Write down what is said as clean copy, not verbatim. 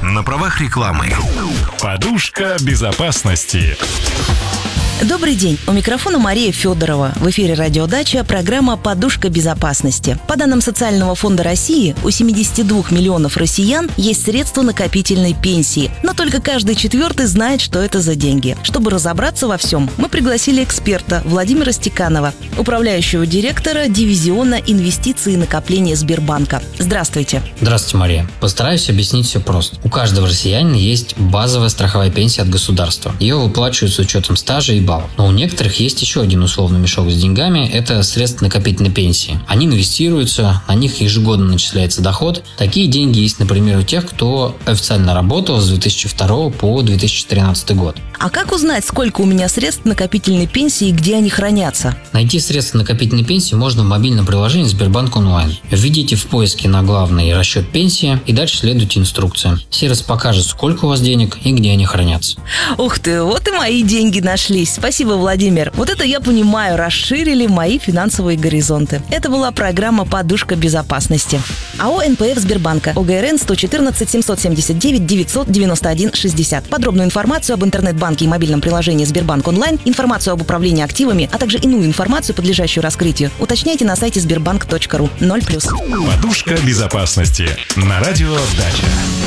на правах рекламы. Подушка безопасности. Добрый день. У микрофона Мария Федорова. В эфире «Радиодача» программа «Подушка безопасности». По данным Социального фонда России, у 72 миллионов россиян есть средства накопительной пенсии. Но только каждый четвертый знает, что это за деньги. Чтобы разобраться во всем, мы пригласили эксперта Владимира Стеканова, управляющего директора дивизиона инвестиций и накопления Сбербанка. Здравствуйте. Здравствуйте, Мария. Постараюсь объяснить все просто. У каждого россиянина есть базовая страховая пенсия от государства. Ее выплачивают с учетом стажа и баллов. Но у некоторых есть еще один условный мешок с деньгами – это средства накопительной пенсии. Они инвестируются, на них ежегодно начисляется доход. Такие деньги есть, например, у тех, кто официально работал с 2002 по 2013 год. А как узнать, сколько у меня средств накопительной пенсии и где они хранятся? Найти средства накопительной пенсии можно в мобильном приложении Сбербанк онлайн. Введите в поиске на главный расчет пенсии и дальше следуйте инструкциям. Сервис покажет, сколько у вас денег и где они хранятся. Ух ты, вот и мои деньги нашлись. Спасибо, Владимир. Вот это я понимаю, расширили мои финансовые горизонты. Это была программа «Подушка безопасности». АО «НПФ Сбербанка». ОГРН 114 779 991 60. Подробную информацию об интернет-банке и мобильном приложении Сбербанк онлайн, информацию об управлении активами, а также иную информацию, подлежащую раскрытию, уточняйте на сайте sberbank.ru. 0+. Подушка безопасности на радио «Дача».